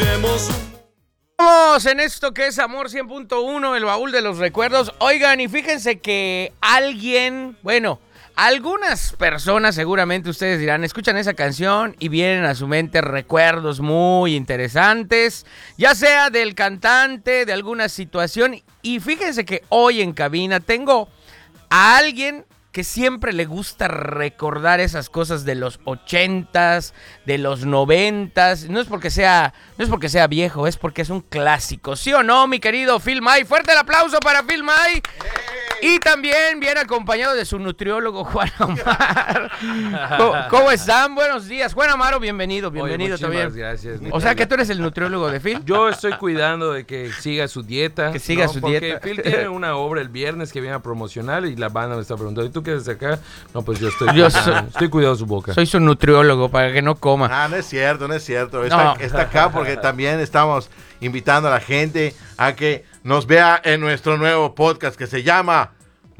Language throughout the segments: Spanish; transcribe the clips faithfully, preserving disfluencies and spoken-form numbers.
Olvidemos un... Vamos en esto que es Amor cien punto uno, el baúl de los recuerdos. Oigan, y fíjense que alguien, bueno, algunas personas seguramente ustedes dirán, escuchan esa canción y vienen a su mente recuerdos muy interesantes, ya sea del cantante, de alguna situación. Y fíjense que hoy en cabina tengo a alguien que siempre le gusta recordar esas cosas de los ochentas, de los noventas. No es porque sea, no es porque sea viejo, es porque es un clásico. ¿Sí o no, mi querido Phil May? Fuerte el aplauso para Phil May. Y también viene acompañado de su nutriólogo Juan Amaro. ¿Cómo, ¿Cómo están? Buenos días. Juan Amaro, bienvenido, bienvenido Oye, también. Gracias. O sea que tú eres el nutriólogo de Phil. Yo estoy cuidando de que siga su dieta. Que siga ¿no? su Porque dieta. Phil tiene una obra el viernes que viene a promocionar y la banda me está preguntando, ¿y tú qué haces acá? No, pues yo estoy, Yo cuidando, soy- estoy cuidando su boca. Soy su nutriólogo para que no coma. Ah, no es cierto, no es cierto. Está, No. está acá porque también estamos invitando a la gente a que nos vea en nuestro nuevo podcast que se llama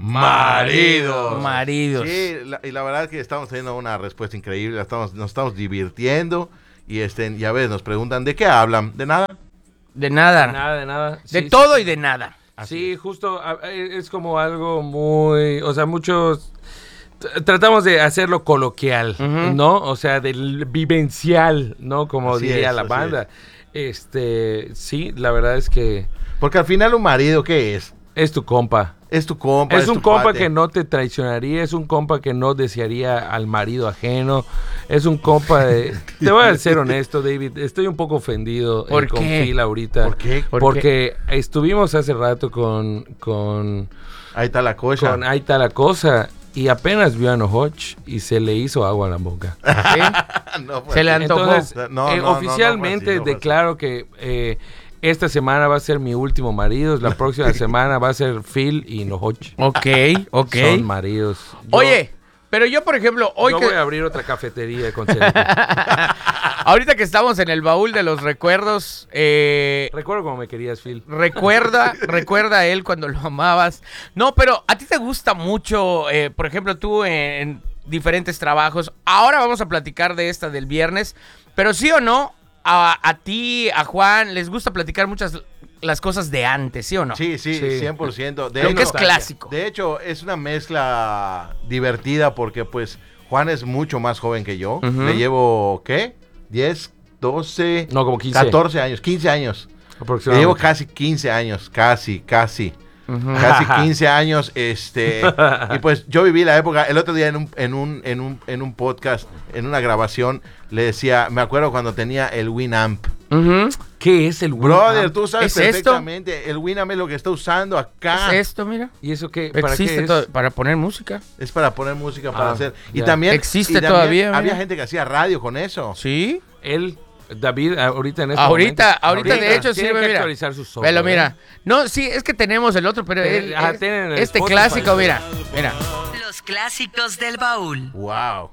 Maridos. Maridos. Sí, la- y la verdad es que estamos teniendo una respuesta increíble, la estamos, nos estamos divirtiendo y este, ya ves, nos preguntan, ¿de qué hablan? ¿De nada? De nada. De nada, de nada. De Sí, todo sí. y de nada. Sí, justo, a- es como algo muy, o sea, muchos t- tratamos de hacerlo coloquial, Ujú. ¿no? O sea, del vivencial, ¿no? Como Así diría es, la así banda. Este, sí, la verdad es que Porque al final un marido, ¿qué es? es tu compa. Es tu compa. Es un tu compa cuate. que no te traicionaría, es un compa que no desearía al marido ajeno, es un compa de... Te voy a ser honesto, David, estoy un poco ofendido ¿Por eh, con qué? Phil ahorita. ¿Por qué? ¿Por Porque estuvimos hace rato con... con, Ahí está la cosa. con Ahí está la cosa, y apenas vio a Nohoch y se le hizo agua en la boca. ¿Sí? No, pues, Se le antojó. Entonces, No, eh, no, no, no oficialmente fue así, no fue así. declaro que... eh, esta semana va a ser mi último marido, la próxima semana va a ser Phil y Nohoch. Ok, ok. Son maridos. Yo- Oye, pero yo, por ejemplo, hoy yo que... voy a abrir otra cafetería con Celeste. ahorita que estamos en el baúl de los recuerdos, eh, Recuerdo cómo me querías, Phil. recuerda, recuerda a él cuando lo amabas. No, pero a ti te gusta mucho, eh, por ejemplo, tú en, en diferentes trabajos. Ahora vamos a platicar de esta del viernes, pero sí o no, a, a ti, a Juan, les gusta platicar muchas las cosas de antes, ¿sí o no? Sí, sí, Sí. cien por ciento. De Lo que es hecho- clásico. De hecho, es una mezcla divertida porque pues Juan es mucho más joven que yo. Ujú. Le llevo, ¿qué? diez, doce, No, como quince. catorce años, quince años. Le llevo Aproximadamente. casi quince años, casi, casi. Ujú. Casi quince años, este, y pues yo viví la época, el otro día en un, en un, en un, en un podcast, en una grabación, le decía, me acuerdo cuando tenía el Winamp. Ujú. ¿Qué es el Brother, Winamp? tú sabes ¿Es esto? perfectamente, el Winamp es lo que está usando acá. ¿Es esto, mira? ¿Y eso qué? ¿Para Existe qué es? todo- para poner música. Es para poner música, para Ah, hacer. Y ya. también Existe y también todavía, Había mira. gente que hacía radio con eso. ¿Sí? Él, David, ahorita en este Ahorita, momento. ahorita de hecho sí, tiene que mira. actualizar su software. Velo, mira. No, sí, es que tenemos el otro, pero Eh, el- ah, es- tienen el este Spotify. clásico, mira, mira. Los clásicos del baúl. Wow.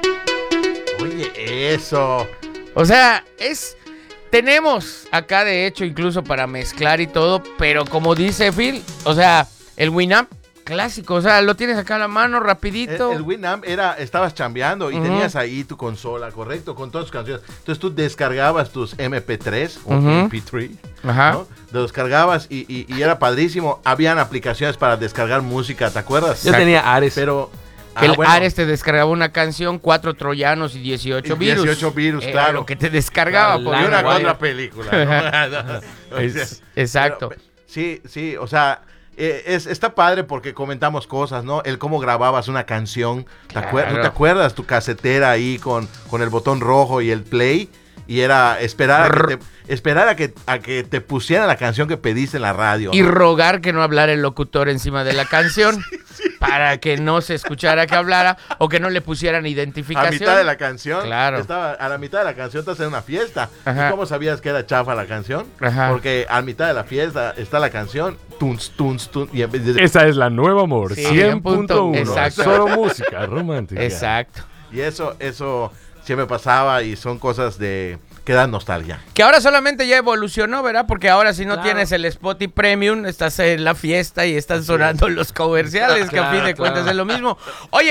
Oye, eso. O sea, es... Tenemos acá, de hecho, incluso para mezclar y todo, pero como dice Phil, o sea, el Winamp clásico, o sea, lo tienes acá a la mano El, rapidito. el Winamp era, estabas chambeando y Ujú. tenías ahí tu consola, correcto, con todas tus canciones. Entonces tú descargabas tus eme pe tres o Ujú. eme pe tres, Ajá. ¿no? Los descargabas y, y- y era padrísimo. Habían aplicaciones para descargar música, ¿te acuerdas? Yo tenía Ares. Pero Que ah, el bueno, Ares te descargaba una canción, cuatro troyanos y dieciocho Y virus. dieciocho virus, Era claro. lo que te descargaba. La por y una Lana con Wire. otra película, ¿no? Es- exacto. Pero, sí, sí, o sea, eh, es, está padre porque comentamos cosas, ¿no? El cómo grababas una canción. ¿Te, acuer- Claro. ¿no te acuerdas tu casetera ahí con, con el botón rojo y el play? Y era esperar a que te, esperar a que, a que te pusieran la canción que pediste en la radio. Y ¿no? rogar que no hablara el locutor encima de la canción para que no se escuchara que hablara o que no le pusieran A identificación. mitad de la canción, Claro. estaba, a la mitad de la canción estás en una fiesta. Ajá. ¿Y cómo sabías que era chafa la canción? Ajá. Porque a mitad de la fiesta está la canción, tuns, tuns, tuns, y en vez de- Esa es la nueva amor, Sí, cien punto uno. exacto. Solo música romántica. Exacto. y eso, eso siempre pasaba y son cosas de que dan nostalgia. Que ahora solamente ya evolucionó, ¿verdad? Porque ahora si no Claro. tienes el Spotify Premium, estás en la fiesta y están sonando los comerciales, que a fin de Claro, cuentas claro. es lo mismo. Oye,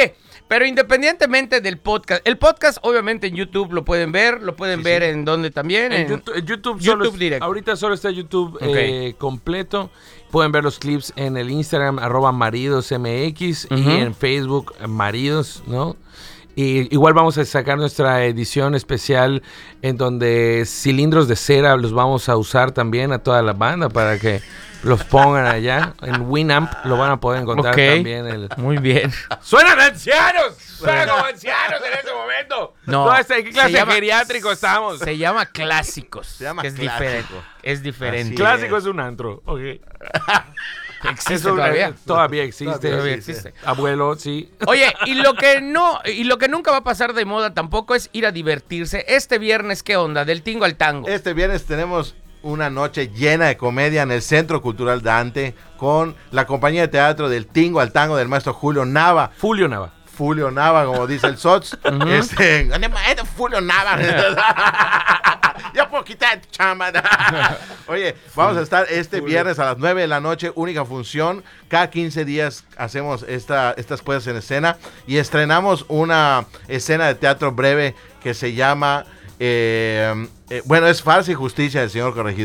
Pero independientemente del podcast, el podcast obviamente en YouTube lo pueden ver, lo pueden Sí, ver sí. en donde también. En En YouTube, en YouTube, YouTube solo es- directo. ahorita solo está YouTube Ok. eh, completo. Pueden ver los clips en el Instagram, arroba maridosmx, Ujú. y en Facebook, maridos, ¿no? Y igual vamos a sacar nuestra edición especial en donde cilindros de cera los vamos a usar también a toda la banda para que los pongan allá. En Winamp lo van a poder encontrar Ok. también. El... Muy bien. ¡Suenan ancianos! ¡Suenan como ancianos en este momento! No, No, ¿en qué clase se llama- de geriátrico estamos? Se llama Clásicos. Se llama que es Clásico. diferente. Es diferente. Así Clásico es. es un antro, ok. Existe Eso, todavía. eh, todavía existe. Todavía sí, sí. existe. Abuelo, sí. Oye, y lo que no, y lo que nunca va a pasar de moda tampoco es ir a divertirse. Este viernes, ¿qué onda? Del tingo al tango. Este viernes tenemos una noche llena de comedia en el Centro Cultural Dante con la compañía de teatro del Tingo al Tango del maestro Julio Nava. Julio Nava. Julio Nava, como dice el Sots. este, "Ande, maestro Julio Nava. Ya puedo quitar tu chamba. Oye, vamos a estar este viernes a las nueve de la noche, única función. Cada quince días hacemos esta, estas puestas en escena y estrenamos una escena de teatro breve que se llama, eh, eh, bueno, es Farsa y Justicia del señor Corregidor.